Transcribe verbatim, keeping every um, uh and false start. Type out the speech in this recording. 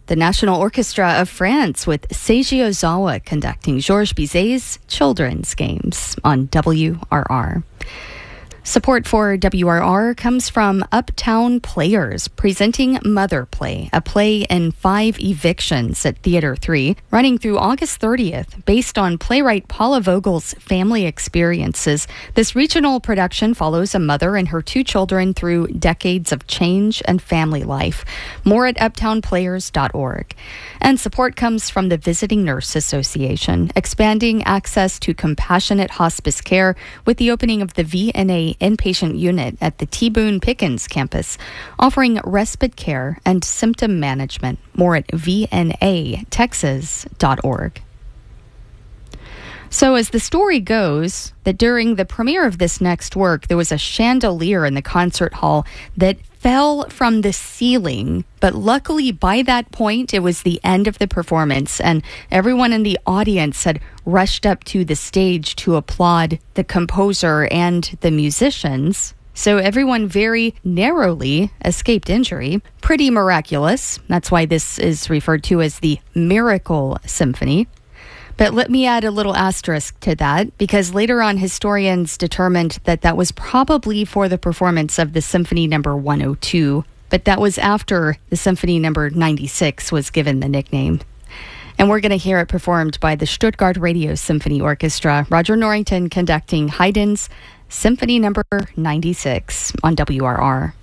the National Orchestra of France with Seiji Ozawa conducting Georges Bizet's Children's Games on W R R. Support for W R R comes from Uptown Players, presenting Mother Play, a play in five evictions at Theater three, running through August thirtieth. Based on playwright Paula Vogel's family experiences, this regional production follows a mother and her two children through decades of change and family life. More at uptown players dot org. And support comes from the Visiting Nurse Association, expanding access to compassionate hospice care with the opening of the V N A inpatient unit at the T. Boone Pickens campus, offering respite care and symptom management. More at V N A texas dot org. So as the story goes, that during the premiere of this next work, there was a chandelier in the concert hall that fell from the ceiling. But luckily, by that point, it was the end of the performance, and everyone in the audience had rushed up to the stage to applaud the composer and the musicians. So everyone very narrowly escaped injury. Pretty miraculous. That's why this is referred to as the Miracle Symphony. But let me add a little asterisk to that, because later on historians determined that that was probably for the performance of the Symphony Number one oh two, but that was after the Symphony Number ninety-six was given the nickname. And we're going to hear it performed by the Stuttgart Radio Symphony Orchestra, Roger Norrington conducting Haydn's Symphony Number ninety-six on W R R.